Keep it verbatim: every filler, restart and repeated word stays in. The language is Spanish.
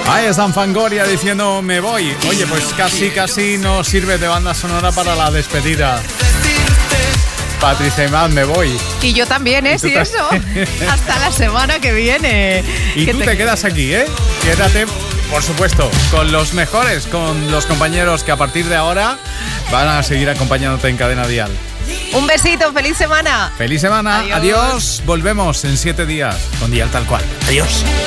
Ahí está Fangoria diciendo me voy. Oye, pues casi, casi nos sirve de banda sonora para la despedida. Patricia y Matt, me voy. Y yo también, ¿eh? Sí, eso. Hasta la semana que viene. Y tú te... te quedas aquí, ¿eh? Quédate, por supuesto, con los mejores, con los compañeros que a partir de ahora van a seguir acompañándote en Cadena Dial. Un besito, feliz semana. Feliz semana, adiós. Adiós. Volvemos en siete días con Dial Tal Cual. Adiós.